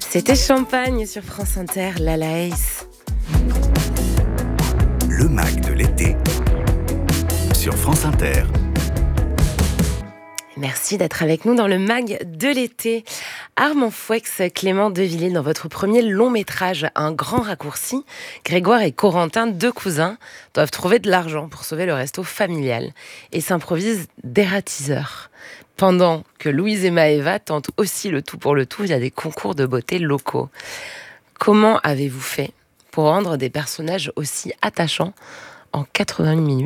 C'était Champagne sur France Inter, Lala Ace. Le MAG de l'été sur France Inter. Merci d'être avec nous dans le MAG de l'été. Armand Fouex, Clément Devilliers, dans votre premier long métrage, Un grand raccourci, Grégoire et Corentin, deux cousins, doivent trouver de l'argent pour sauver le resto familial et s'improvisent dératiseurs. Pendant que Louise et Maëva tentent aussi le tout pour le tout, il y a des concours de beauté locaux. Comment avez-vous fait pour rendre des personnages aussi attachants en 81 minutes ?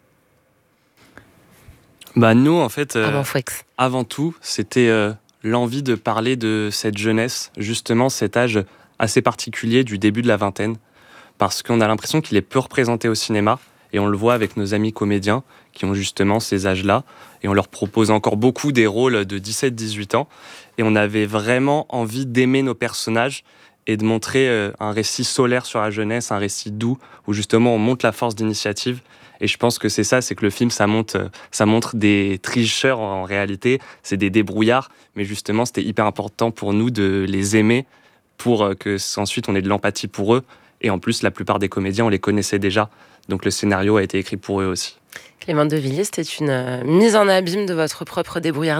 Nous, en fait, avant tout, c'était l'envie de parler de cette jeunesse, justement cet âge assez particulier du début de la vingtaine, parce qu'on a l'impression qu'il est peu représenté au cinéma, et on le voit avec nos amis comédiens qui ont justement ces âges-là, et on leur propose encore beaucoup des rôles de 17-18 ans, et on avait vraiment envie d'aimer nos personnages et de montrer un récit solaire sur la jeunesse, un récit doux, où justement on montre la force d'initiative. Et je pense que c'est ça, c'est que le film, ça montre des tricheurs en réalité, c'est des débrouillards, mais justement, c'était hyper important pour nous de les aimer pour que ensuite on ait de l'empathie pour eux. Et en plus, la plupart des comédiens, on les connaissait déjà, donc le scénario a été écrit pour eux aussi. Clément Devilliers, c'était une mise en abîme de votre propre débrouillardise ?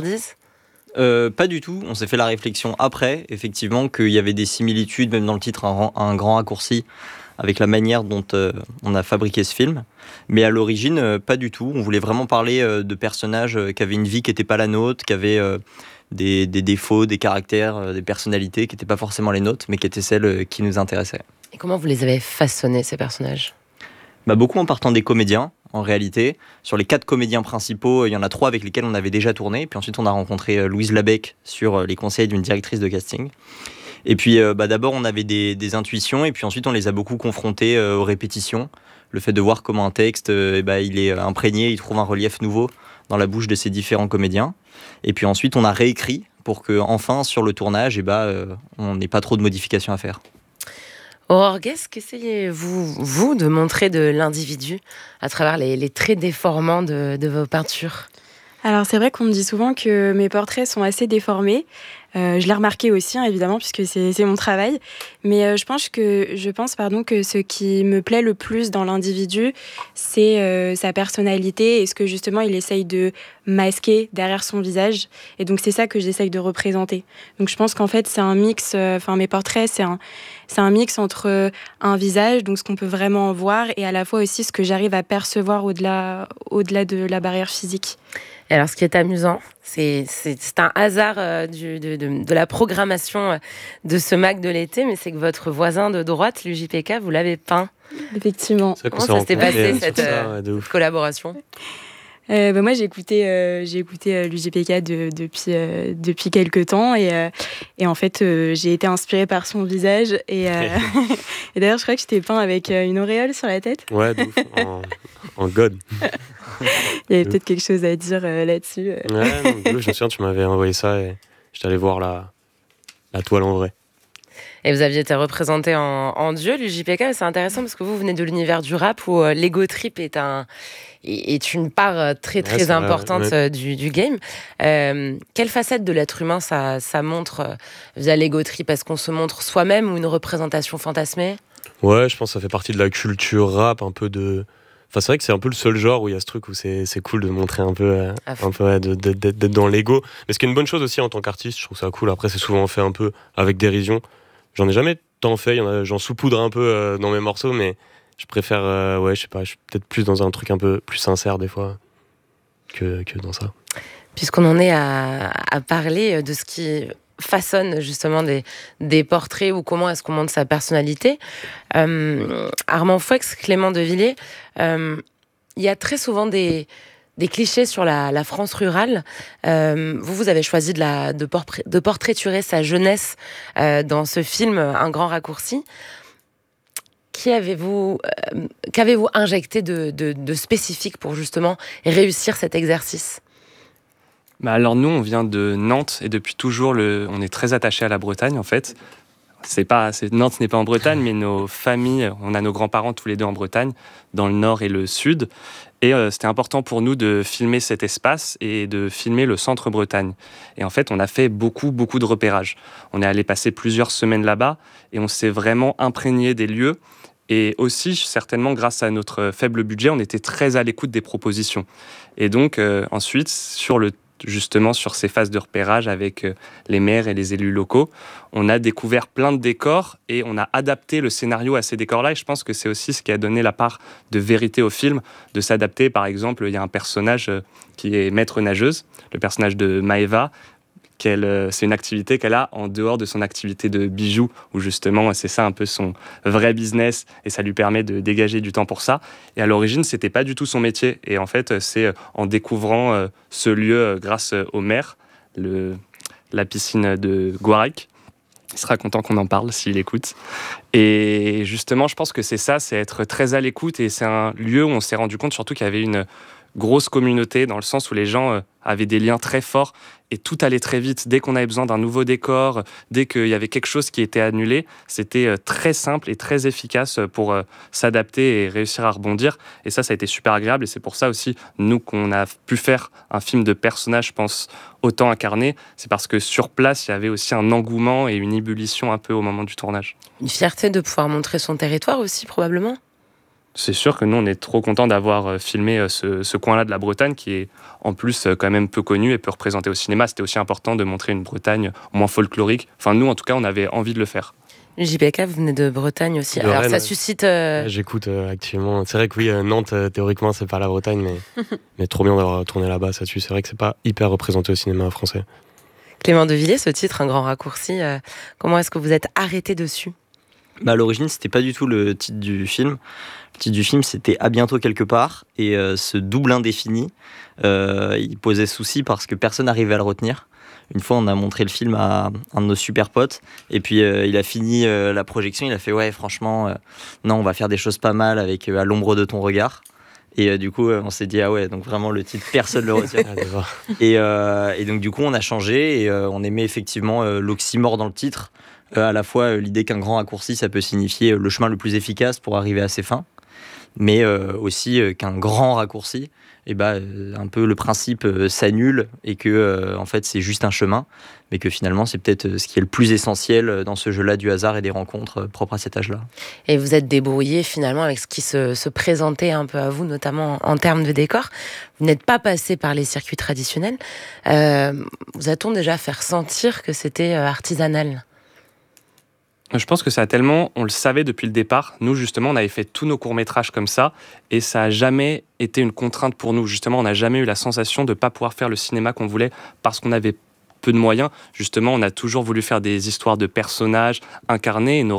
Pas du tout, on s'est fait la réflexion après, effectivement, qu'il y avait des similitudes, même dans le titre, un grand raccourci, avec la manière dont on a fabriqué ce film. Mais à l'origine, pas du tout. On voulait vraiment parler de personnages qui avaient une vie qui n'était pas la nôtre, qui avaient des défauts, des caractères, des personnalités qui n'étaient pas forcément les nôtres, mais qui étaient celles qui nous intéressaient. Et comment vous les avez façonnés, ces personnages ? Beaucoup en partant des comédiens, en réalité. Sur les 4 comédiens principaux, il y en a 3 avec lesquels on avait déjà tourné. Puis ensuite, on a rencontré Louise Labec sur les conseils d'une directrice de casting. Et puis d'abord, on avait des intuitions, et puis ensuite, on les a beaucoup confrontés aux répétitions. Le fait de voir comment un texte, il est imprégné, il trouve un relief nouveau dans la bouche de ces différents comédiens. Et puis ensuite, on a réécrit pour qu'enfin, sur le tournage, on n'ait pas trop de modifications à faire. Aurore Guest, qu'essayez-vous de montrer de l'individu à travers les traits déformants de vos peintures ? Alors c'est vrai qu'on me dit souvent que mes portraits sont assez déformés. Je l'ai remarqué aussi, évidemment, puisque c'est mon travail. Mais je pense que ce qui me plaît le plus dans l'individu, c'est sa personnalité et ce que justement il essaye de masquer derrière son visage. Et donc c'est ça que j'essaye de représenter. Donc je pense qu'en fait c'est un mix. Mes portraits, c'est un mix entre un visage, donc ce qu'on peut vraiment voir, et à la fois aussi ce que j'arrive à percevoir au-delà de la barrière physique. Et alors, ce qui est amusant, c'est un hasard de la programmation de ce MAG de l'été, mais c'est que votre voisin de droite, l'UJPK, vous l'avez peint. Effectivement. Comment ça s'est passé, cette collaboration ? Moi, j'ai écouté l'UJPK depuis quelques temps, et en fait, j'ai été inspirée par son visage. Et d'ailleurs, je crois que je t'ai peint avec une auréole sur la tête. Ouais, de ouf, en god. Il y avait peut-être quelque chose à dire là-dessus. Ouais, je me souviens, tu m'avais envoyé ça et j'étais allé voir la toile en vrai. Et vous aviez été représenté en duo, l'UJPK. C'est intéressant parce que vous venez de l'univers du rap où l'ego trip est une part très importante du game. Quelle facette de l'être humain ça montre via l'ego trip ? Est-ce qu'on se montre soi-même ou une représentation fantasmée ? Ouais, je pense que ça fait partie de la culture rap, un peu de... Enfin, c'est vrai que c'est un peu le seul genre où il y a ce truc où c'est cool de montrer un peu d'être dans l'ego. Mais ce qui est une bonne chose aussi en tant qu'artiste, je trouve ça cool. Après, c'est souvent fait un peu avec dérision. J'en ai jamais tant fait, j'en saupoudre un peu dans mes morceaux, mais je préfère, je sais pas, je suis peut-être plus dans un truc un peu plus sincère des fois que dans ça. Puisqu'on en est à parler de ce qui façonne justement des portraits ou comment est-ce qu'on montre sa personnalité. Armand Fouex, Clément Devilliers, il y a très souvent des clichés sur la France rurale. Vous avez choisi de portraiturer sa jeunesse dans ce film Un grand raccourci. Qu'avez-vous injecté de spécifique pour justement réussir cet exercice ? Alors nous, on vient de Nantes et depuis toujours, on est très attaché à la Bretagne en fait. Nantes n'est pas en Bretagne, mais nos familles, on a nos grands-parents tous les deux en Bretagne, dans le nord et le sud. Et c'était important pour nous de filmer cet espace et de filmer le centre Bretagne. Et en fait, on a fait beaucoup de repérages. On est allé passer plusieurs semaines là-bas et on s'est vraiment imprégné des lieux. Et aussi, certainement, grâce à notre faible budget, on était très à l'écoute des propositions. Et donc, ensuite, justement sur ces phases de repérage avec les maires et les élus locaux, on a découvert plein de décors et on a adapté le scénario à ces décors-là. Et je pense que c'est aussi ce qui a donné la part de vérité au film, de s'adapter. Par exemple, il y a un personnage qui est maître nageuse, le personnage de Maëva. C'est une activité qu'elle a en dehors de son activité de bijoux, où justement c'est ça un peu son vrai business et ça lui permet de dégager du temps pour ça. Et à l'origine, c'était pas du tout son métier. Et en fait, c'est en découvrant ce lieu grâce au maire, la piscine de Gouarec. Il sera content qu'on en parle s'il écoute. Et justement, je pense que c'est ça, c'est être très à l'écoute. Et c'est un lieu où on s'est rendu compte surtout qu'il y avait une grosse communauté, dans le sens où les gens avaient des liens très forts et tout allait très vite. Dès qu'on avait besoin d'un nouveau décor, dès qu'il y avait quelque chose qui était annulé, c'était très simple et très efficace pour s'adapter et réussir à rebondir. Et ça a été super agréable. Et c'est pour ça aussi, nous, qu'on a pu faire un film de personnages, je pense, autant incarné. C'est parce que sur place, il y avait aussi un engouement et une ébullition un peu au moment du tournage. Une fierté de pouvoir montrer son territoire aussi, probablement. C'est sûr que nous, on est trop contents d'avoir filmé ce coin-là de la Bretagne qui est en plus quand même peu connu et peu représenté au cinéma. C'était aussi important de montrer une Bretagne moins folklorique. Enfin, nous, en tout cas, on avait envie de le faire. JPK, vous venez de Bretagne aussi. De Alors, Rennes, ça suscite... J'écoute activement. C'est vrai que oui, Nantes, théoriquement, c'est pas la Bretagne, mais trop bien d'avoir tourné là-bas, ça tue. C'est vrai que c'est pas hyper représenté au cinéma français. Clément Devilliers, ce titre, Un grand raccourci, comment est-ce que vous êtes arrêté dessus ? À l'origine, c'était pas du tout le titre du film. Le titre du film, c'était À bientôt quelque part. Et ce double indéfini, il posait souci parce que personne n'arrivait à le retenir. Une fois, on a montré le film à un de nos super potes. Et puis, il a fini la projection. Il a fait « Ouais, franchement, non, on va faire des choses pas mal avec À l'ombre de ton regard ». Et du coup, on s'est dit « Ah ouais, donc vraiment, le titre, personne ne le retient. » Et donc, du coup, on a changé. Et on aimait effectivement l'oxymore dans le titre. À la fois l'idée qu'un grand raccourci, ça peut signifier le chemin le plus efficace pour arriver à ses fins, mais aussi qu'un grand raccourci, un peu le principe s'annule et que en fait c'est juste un chemin, mais que finalement c'est peut-être ce qui est le plus essentiel dans ce jeu-là du hasard et des rencontres propres à cet âge-là. Et vous êtes débrouillé finalement avec ce qui se présentait un peu à vous, notamment en termes de décor. Vous n'êtes pas passé par les circuits traditionnels. Vous a-t-on déjà fait ressentir que c'était artisanal ? Je pense que ça a tellement, on le savait depuis le départ. Nous, justement, on avait fait tous nos courts-métrages comme ça et ça n'a jamais été une contrainte pour nous. Justement, on n'a jamais eu la sensation de ne pas pouvoir faire le cinéma qu'on voulait parce qu'on avait peu de moyens. Justement, on a toujours voulu faire des histoires de personnages incarnés et nos